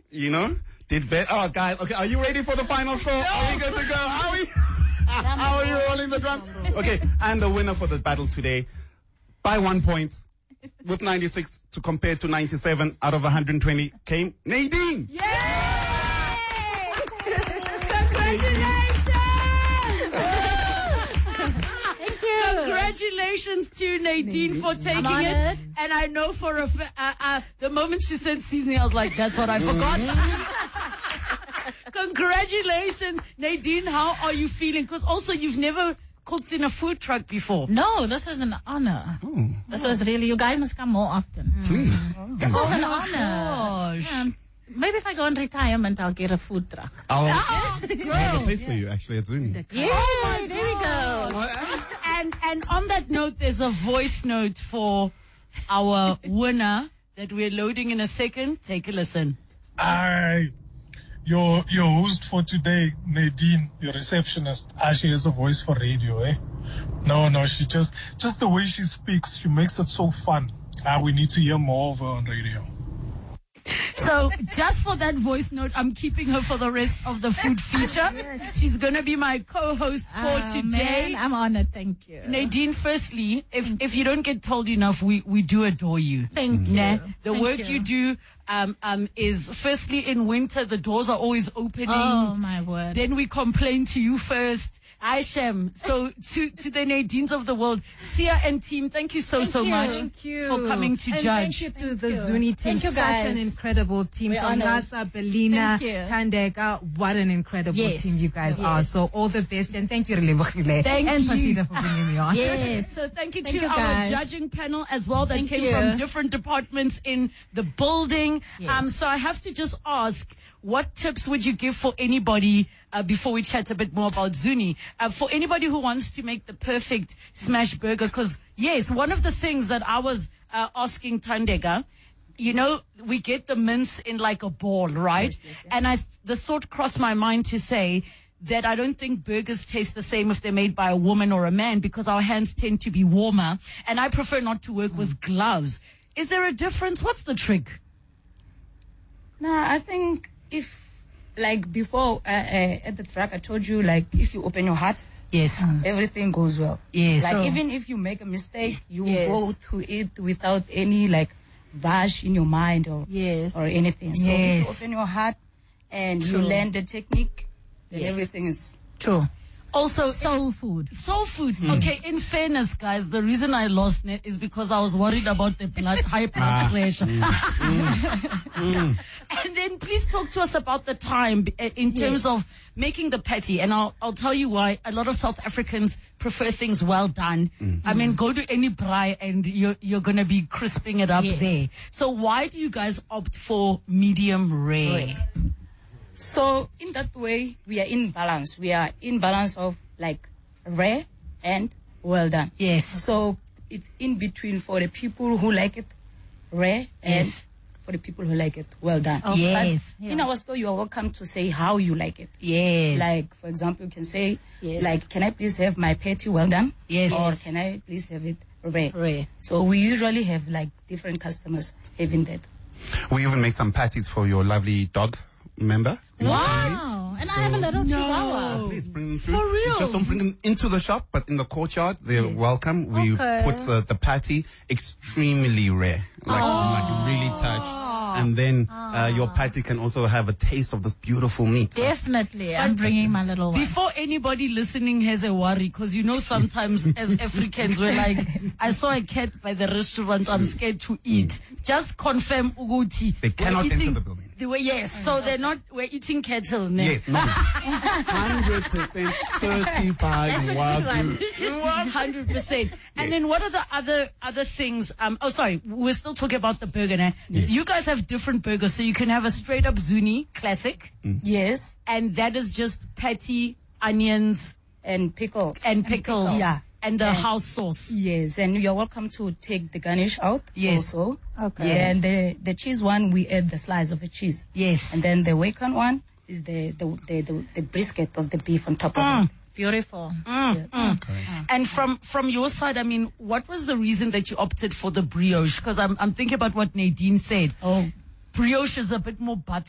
you know, did better. Oh, guys, okay, are you ready for the final score? Are we good to go? How are you rolling the drum? Okay, and the winner for the battle today, by 1 point, with 96 to compare to 97 out of 120, came Nadine. Yay! Congratulations! Thank you. Congratulations to Nadine for taking it. And I know for the moment she said seasoning, I was like, that's what I forgot. Congratulations, Nadine. How are you feeling? Because also you've never cooked in a food truck before. No, this was an honor. Oh. This was really, you guys must come more often. Please. This was an honor. Gosh. Maybe if I go on retirement, I'll get a food truck. I have a place for you, actually, at Zuni. Yeah, there we go. And on that note, there's a voice note for our winner that we're loading in a second. Take a listen. Your host for today, Nadine, your receptionist, she has a voice for radio, eh? No, she just the way she speaks, she makes it so fun. We need to hear more of her on radio. So just for that voice note, I'm keeping her for the rest of the food feature. Yes. She's going to be my co-host for today. Man, I'm honored. Thank you. Nadine, firstly, if you don't get told enough, we do adore you. Thank you. The work you do is firstly in winter, the doors are always opening. Oh, my word. Then we complain to you first. Aishem. So to the Nadines of the world, Sia and team, thank you so much for coming to judge. Thank you to the Zuni team. Thank you, Such guys. an incredible team. From Nasa, Belina, Tandeka. What an incredible team you guys are. So all the best. And thank you, Relebogile. Thank and you. Pashida for bringing me on. Yes. So thank you Thank to you, our guys. judging panel as well that Thank came you. from different departments in the building. Yes. So I have to just ask, what tips would you give for anybody before we chat a bit more about Zuni? For anybody who wants to make the perfect smash burger, because yes, one of the things that I was asking Tandega, you know, we get the mince in like a ball, right? Yes. And the thought crossed my mind to say that I don't think burgers taste the same if they're made by a woman or a man, because our hands tend to be warmer, and I prefer not to work with gloves. Is there a difference? What's the trick? Nah, I think if, like before at the truck, I told you, like, if you open your heart, yes, everything goes well. Yes. Like, So, even if you make a mistake, you go to it without any, like, vash in your mind or anything. So if you open your heart and you learn the technique, then everything is true. Also, soul food. Soul food. Okay, in fairness, guys, the reason I lost it is because I was worried about the high blood pressure. And then please talk to us about the time in terms of making the patty. And I'll tell you why. A lot of South Africans prefer things well done. I mean, go to any braai and you're going to be crisping it up there. So why do you guys opt for medium rare? So in that way, we are in balance. We are in balance of like rare and well done. Yes. So it's in between for the people who like it rare and for the people who like it well done. Okay. Yes. But in our store, you are welcome to say how you like it. Yes. Like, for example, you can say, like, can I please have my patty well done? Yes. Or can I please have it rare? Rare. So we usually have like different customers having that. We even make some patties for your lovely dog member. Wow. And I have a little chihuahua. Please bring them through. For real? We just don't bring them into the shop, but in the courtyard, they're welcome. We put the patty extremely rare, like really touched. And then your patty can also have a taste of this beautiful meat. Definitely. I'm bringing my little one. Before anybody listening has a worry, because you know sometimes as Africans we're like, I saw a cat by the restaurant, I'm scared to eat. Just confirm, Uguti. They cannot enter the building. So they're not, we're eating cattle now. Yes, no. 100% certified Wagyu. 100%. And then what are the other things? We're still talking about the burger now. Yes. You guys have different burgers, so you can have a straight up Zuni classic. Yes. And that is just patty, onions, and pickles. Yeah. And the house sauce. Yes, and you're welcome to take the garnish out also. Okay. Yeah, and the cheese one, we add the slice of a cheese. Yes. And then the waken one is the brisket of the beef on top of it. Beautiful. And from your side, I mean, what was the reason that you opted for the brioche? Because I'm thinking about what Nadine said. Oh. Brioche is a bit more